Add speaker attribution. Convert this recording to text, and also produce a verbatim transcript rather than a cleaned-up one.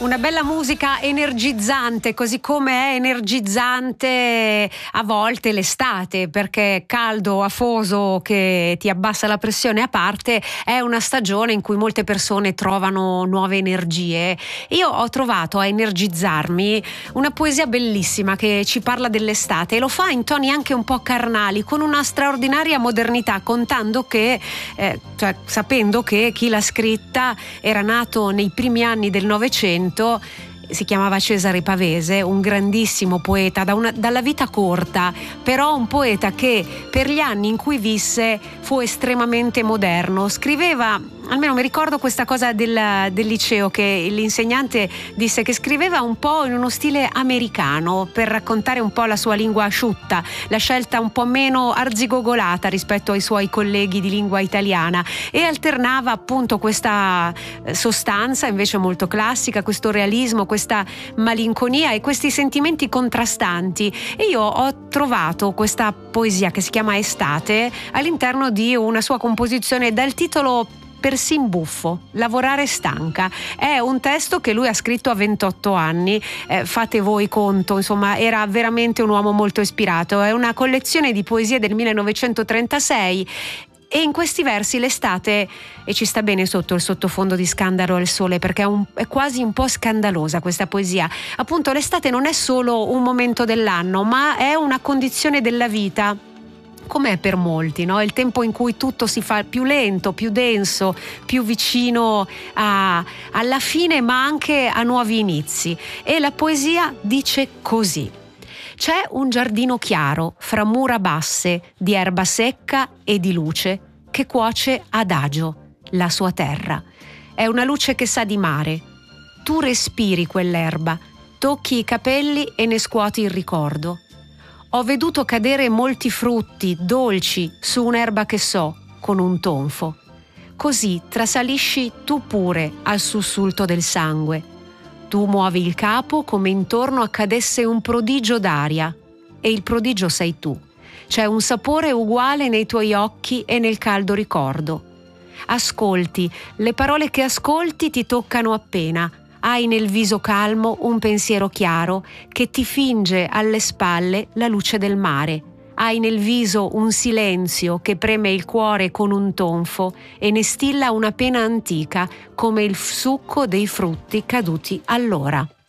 Speaker 1: Una bella musica energizzante, così come è energizzante a volte l'estate, perché caldo, afoso, che ti abbassa la pressione a parte, è una stagione in cui molte persone trovano nuove energie. Io ho trovato a energizzarmi una poesia bellissima che ci parla dell'estate e lo fa in toni anche un po' carnali, con una straordinaria modernità, contando che, eh, cioè sapendo che chi l'ha scritta era nato nei primi anni del Novecento. Si chiamava Cesare Pavese, un grandissimo poeta da una, dalla vita corta, però un poeta che per gli anni in cui visse fu estremamente moderno. Scriveva, almeno mi ricordo questa cosa del, del liceo, che l'insegnante disse che scriveva un po' in uno stile americano per raccontare un po' la sua lingua asciutta, la scelta un po' meno arzigogolata rispetto ai suoi colleghi di lingua italiana, e alternava appunto questa sostanza invece molto classica, questo realismo, questa malinconia e questi sentimenti contrastanti. E io ho trovato questa poesia che si chiama Estate all'interno di una sua composizione dal titolo Persin buffo, Lavorare stanca. È un testo che lui ha scritto a ventotto anni, eh, fate voi conto, insomma era veramente un uomo molto ispirato. È una collezione di poesie del millenovecentotrentasei e in questi versi l'estate, e ci sta bene sotto il sottofondo di Scandalo al Sole, perché è, un, è quasi un po' scandalosa questa poesia. Appunto l'estate non è solo un momento dell'anno, ma è una condizione della vita, come è per molti, no? Il tempo in cui tutto si fa più lento, più denso, più vicino a, alla fine, ma anche a nuovi inizi. E la poesia dice così: c'è un giardino chiaro fra mura basse di erba secca e di luce che cuoce adagio la sua terra. È una luce che sa di mare. Tu respiri quell'erba, tocchi i capelli e ne scuoti il ricordo. Ho veduto cadere molti frutti dolci su un'erba che so, con un tonfo. Così trasalisci tu pure al sussulto del sangue. Tu muovi il capo come intorno accadesse un prodigio d'aria, e il prodigio sei tu. C'è un sapore uguale nei tuoi occhi e nel caldo ricordo. Ascolti, le parole che ascolti ti toccano appena. Hai nel viso calmo un pensiero chiaro che ti finge alle spalle la luce del mare. Hai nel viso un silenzio che preme il cuore con un tonfo e ne stilla una pena antica come il succo dei frutti caduti allora.